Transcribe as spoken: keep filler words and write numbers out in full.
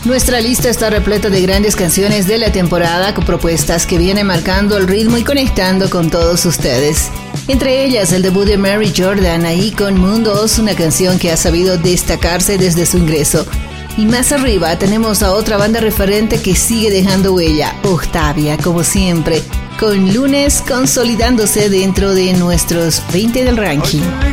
Nuestra lista está repleta de grandes canciones de la temporada con propuestas que vienen marcando el ritmo y conectando con todos ustedes. Entre ellas el debut de Mary Jordan ahí con Mundos, una canción que ha sabido destacarse desde su ingreso. Y más arriba tenemos a otra banda referente que sigue dejando huella, Octavia, como siempre, con Lunes consolidándose dentro de nuestros veinte del ranking.